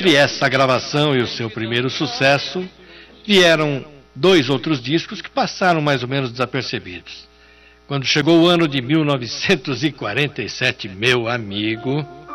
Entre essa gravação e o seu primeiro sucesso, vieram 2 outros discos que passaram mais ou menos desapercebidos. Quando chegou o ano de 1947, meu amigo,